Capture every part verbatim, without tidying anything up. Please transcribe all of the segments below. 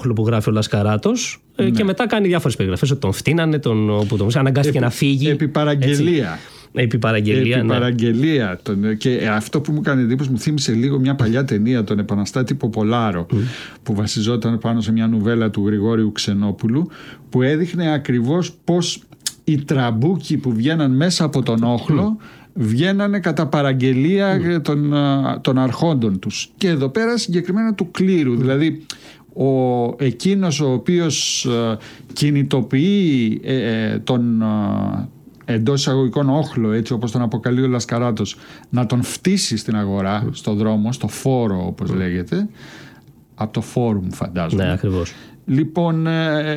όχλο που γράφει ο Λασκαράτος, ναι. Και μετά κάνει διάφορες περιγραφές ότι τον φτύνανε, τον, που τον αναγκάστηκε επί, να φύγει. Επί παραγγελία. Επί παραγγελία, Επί ναι. παραγγελία. Τον, και αυτό που μου έκανε εντύπωση, μου θύμισε λίγο μια παλιά ταινία, τον Επαναστάτη Ποπολάρο, mm. που βασιζόταν πάνω σε μια νουβέλα του Γρηγόριου Ξενόπουλου, που έδειχνε ακριβώς πώς οι τραμπούκοι που βγαίναν μέσα από τον όχλο mm. βγαίνανε κατά παραγγελία mm. των, των αρχόντων τους. Και εδώ πέρα συγκεκριμένα του κλήρου. Mm. Δηλαδή ο, εκείνος ο οποίος ε, κινητοποιεί ε, τον ε, εντός εισαγωγικών όχλο, έτσι όπως τον αποκαλεί ο Λασκαράτος, να τον φτύσει στην αγορά, mm. στο δρόμο, στο φόρο όπως mm. λέγεται, από το φόρουμ φαντάζομαι. Ναι, ακριβώς. Λοιπόν,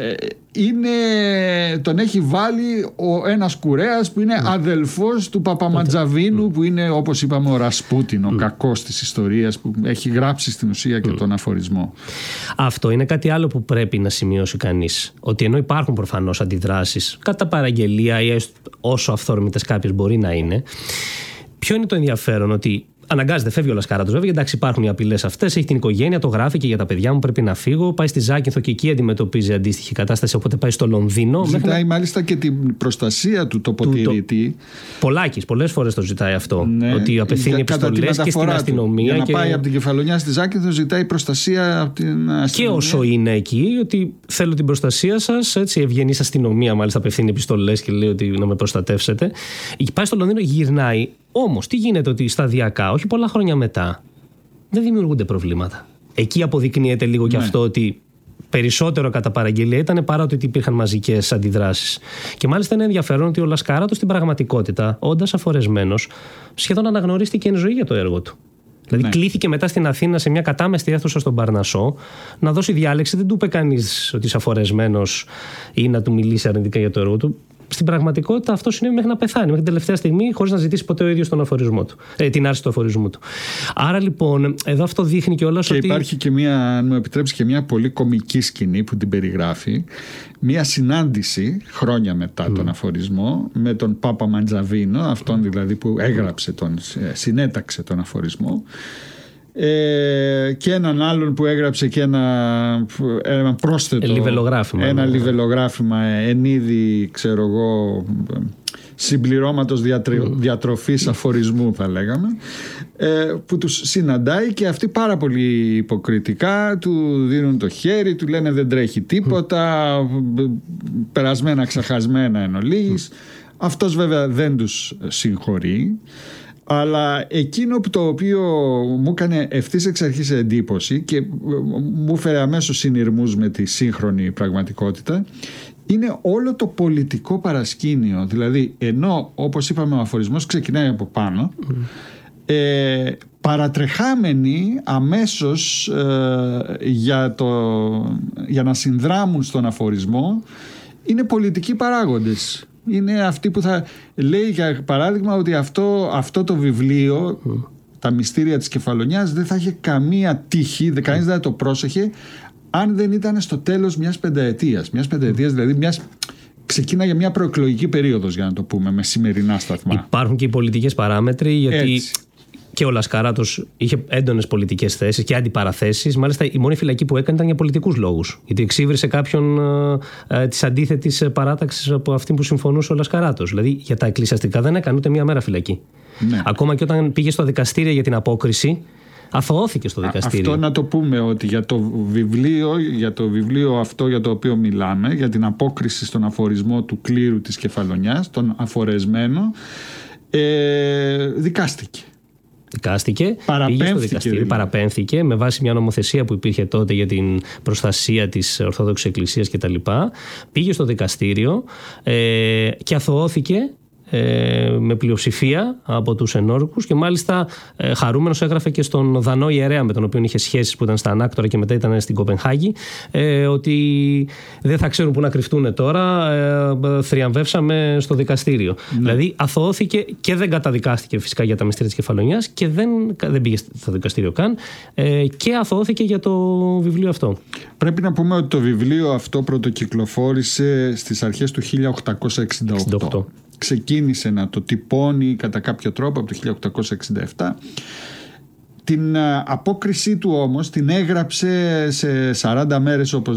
είναι, τον έχει βάλει ο ένας κουρέας που είναι mm. αδελφός του Παπαμαντζαβίνου, mm. που είναι, όπως είπαμε, ο Ρασπούτιν, ο mm. κακός της ιστορίας, που έχει γράψει στην ουσία και mm. τον αφορισμό. Αυτό είναι κάτι άλλο που πρέπει να σημειώσει κανείς, ότι ενώ υπάρχουν προφανώς αντιδράσεις κατά παραγγελία ή όσο αυθόρμητες κάποιες μπορεί να είναι, ποιο είναι το ενδιαφέρον? Ότι αναγκάζεται, φεύγει ο Λασκαράτος, βέβαια. Εντάξει, υπάρχουν οι απειλές αυτές. Έχει την οικογένεια, το γράφει και για τα παιδιά μου πρέπει να φύγω. Πάει στη Ζάκυνθο και εκεί αντιμετωπίζει αντίστοιχη κατάσταση. Οπότε πάει στο Λονδίνο. Ζητάει μέχρι... μάλιστα και την προστασία του τοποτηρητή. Το... Πολλάκις, πολλές φορές το ζητάει αυτό. Ναι, ότι απευθύνει επιστολές και στην αστυνομία. Για να και... πάει από την Κεφαλονιά στη Ζάκυνθο, ζητάει προστασία από την αστυνομία. Και όσο είναι εκεί, ότι θέλω την προστασία σας. Έτσι, ευγενής αστυνομία, μάλιστα απευθύνει επιστολές και λέει ότι να με προστατεύσετε. Πάει στο Λονδίνο, γυρνάει. Όμως, τι γίνεται? Ότι σταδιακά, όχι πολλά χρόνια μετά, δεν δημιουργούνται προβλήματα. Εκεί αποδεικνύεται λίγο ναι. και αυτό ότι περισσότερο κατά παραγγελία ήταν παρά ότι υπήρχαν μαζικές αντιδράσεις. Και μάλιστα είναι ενδιαφέρον ότι ο Λασκαράτος στην πραγματικότητα, όντας αφορεσμένος, σχεδόν αναγνωρίστηκε εν ζωή για το έργο του. Δηλαδή, ναι. κλήθηκε μετά στην Αθήνα σε μια κατάμεστη αίθουσα στον Παρνασσό να δώσει διάλεξη. Δεν του είπε κανείς ότι είσαι αφορεσμένος ή να του μιλήσει αρνητικά για το έργο του. Στην πραγματικότητα αυτό συνέβη μέχρι να πεθάνει, μέχρι την τελευταία στιγμή, χωρίς να ζητήσει ποτέ ο ίδιος τον αφορισμό του, ε, την άρση του αφορισμού του. Άρα λοιπόν, εδώ αυτό δείχνει κιόλας και ότι. Υπάρχει και μια, αν μου επιτρέψει, και μια πολύ κωμική σκηνή που την περιγράφει. Μια συνάντηση χρόνια μετά mm. τον αφορισμό με τον Παπαμαντζαβίνο, αυτόν δηλαδή που έγραψε, τον, συνέταξε τον αφορισμό. Ε, και έναν άλλον που έγραψε και ένα, ένα πρόσθετο λιβελογράφημα, ένα ναι. λιβελογράφημα εν είδη, ξέρω εγώ, συμπληρώματος διατρι, mm. διατροφής αφορισμού θα λέγαμε, ε, που τους συναντάει και αυτοί πάρα πολύ υποκριτικά του δίνουν το χέρι, του λένε δεν τρέχει τίποτα, mm. περασμένα ξεχασμένα εν ολίγης. Mm. Αυτός βέβαια δεν τους συγχωρεί. Αλλά εκείνο που το οποίο μου έκανε ευθύς εξ αρχής εντύπωση και μου φέρε αμέσως συνειρμούς με τη σύγχρονη πραγματικότητα, είναι όλο το πολιτικό παρασκήνιο. Δηλαδή, ενώ όπως είπαμε ο αφορισμός ξεκινάει από πάνω, mm. ε, παρατρεχάμενοι αμέσως ε, για, το, για να συνδράμουν στον αφορισμό είναι πολιτικοί παράγοντες. Είναι αυτοί που θα λέει για παράδειγμα ότι αυτό, αυτό το βιβλίο mm. τα μυστήρια της Κεφαλονιάς δεν θα είχε καμία τύχη, mm. κανείς δεν θα το πρόσεχε αν δεν ήταν στο τέλος μιας πενταετίας. Μιας πενταετίας δηλαδή μιας... ξεκίναγε μια προεκλογική περίοδος, για να το πούμε, με σημερινά σταθμά. Υπάρχουν και οι πολιτικές παράμετροι, γιατί έτσι. Και ο Λασκαράτος είχε έντονες πολιτικές θέσεις και αντιπαραθέσεις. Μάλιστα, η μόνη φυλακή που έκανε ήταν για πολιτικούς λόγους. Γιατί εξύβρισε κάποιον ε, της αντίθετης παράταξης από αυτή που συμφωνούσε ο Λασκαράτος. Δηλαδή, για τα εκκλησιαστικά δεν έκανε ούτε μία μέρα φυλακή. Ναι. Ακόμα και όταν πήγε στο δικαστήριο για την απόκριση, αθωώθηκε στο δικαστήριο. Αυτό να το πούμε, ότι για το βιβλίο, για το βιβλίο αυτό για το οποίο μιλάμε, για την απόκριση στον αφορισμό του κλήρου της Κεφαλονιάς, τον αφορεσμένο, ε, δικάστηκε. Δικάστηκε, πήγε στο δικαστήριο, δηλαδή. παραπέμφθηκε με βάση μια νομοθεσία που υπήρχε τότε για την προστασία της Ορθόδοξης Εκκλησίας κτλ. Πήγε στο δικαστήριο ε, και αθωώθηκε ε, με πλειοψηφία από τους ενόρκους και μάλιστα ε, χαρούμενος έγραφε και στον Δανό ιερέα με τον οποίο είχε σχέσεις που ήταν στα Ανάκτορα και μετά ήταν στην Κοπενχάγη ε, ότι δεν θα ξέρουν που να κρυφτούν τώρα, ε, θριαμβεύσαμε στο δικαστήριο. Ναι. Δηλαδή αθωώθηκε και δεν καταδικάστηκε φυσικά για τα μυστήρια της Κεφαλονιάς και δεν, δεν πήγε στο δικαστήριο καν ε, και αθωώθηκε για το βιβλίο αυτό. Πρέπει να πούμε ότι το βιβλίο αυτό πρωτοκυκλοφόρησε στις αρχές του χίλια οκτακόσια εξήντα οκτώ. εξήντα οκτώ. Ξεκίνησε να το τυπώνει κατά κάποιο τρόπο από το χίλια οκτακόσια εξήντα επτά. Την απόκρισή του όμως την έγραψε σε σαράντα μέρες, όπως